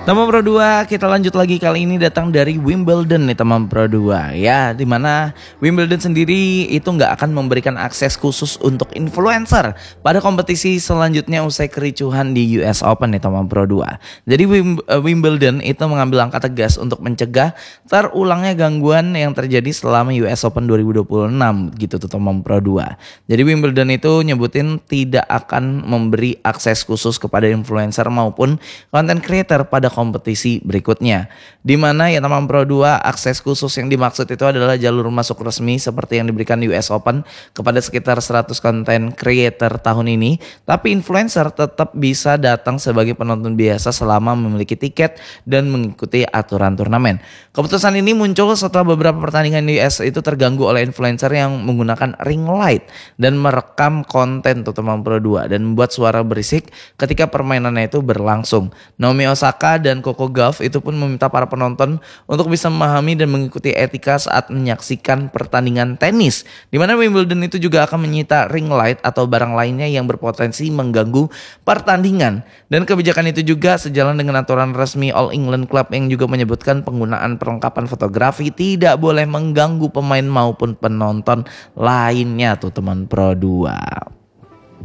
Teman Pro 2, kita lanjut lagi, kali ini datang dari Wimbledon nih teman Pro 2 ya, dimana Wimbledon sendiri itu nggak akan memberikan akses khusus untuk influencer pada kompetisi selanjutnya usai kericuhan di US Open nih teman Pro 2. Jadi Wimbledon itu mengambil langkah tegas untuk mencegah terulangnya gangguan yang terjadi selama US Open 2026 gitu tuh teman Pro 2. Jadi Wimbledon itu nyebutin tidak akan memberi akses khusus kepada influencer maupun content creator pada kompetisi berikutnya. Di mana ya teman Pro 2, akses khusus yang dimaksud itu adalah jalur masuk resmi seperti yang diberikan US Open kepada sekitar 100 content creator tahun ini, tapi influencer tetap bisa datang sebagai penonton biasa selama memiliki tiket dan mengikuti aturan turnamen. Keputusan ini muncul setelah beberapa pertandingan US itu terganggu oleh influencer yang menggunakan ring light dan merekam konten tuh teman Pro 2 dan membuat suara berisik ketika permainannya itu berlangsung. Naomi Osaka dan Coco Gauff itu pun meminta para penonton untuk bisa memahami dan mengikuti etika saat menyaksikan pertandingan tenis, di mana Wimbledon itu juga akan menyita ring light atau barang lainnya yang berpotensi mengganggu pertandingan. Dan kebijakan itu juga sejalan dengan aturan resmi All England Club yang juga menyebutkan penggunaan perlengkapan fotografi tidak boleh mengganggu pemain maupun penonton lainnya tuh teman Pro 2.